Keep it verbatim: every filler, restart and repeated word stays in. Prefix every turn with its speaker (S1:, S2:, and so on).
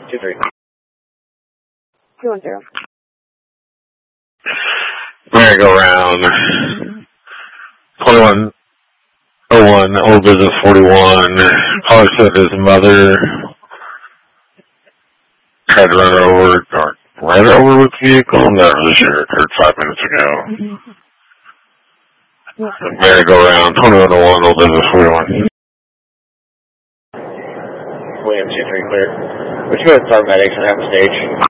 S1: two three.
S2: two one zero.
S3: Merry-go-round. twenty-one oh one, old business forty-one. Caller said his mother tried to run her over, or ran her over with the vehicle. I'm not really sure. It occurred five minutes ago. Merry-go-round, twenty-one oh one, old business forty-one.
S1: William two three clear. Would you go to paramedics and have a stage?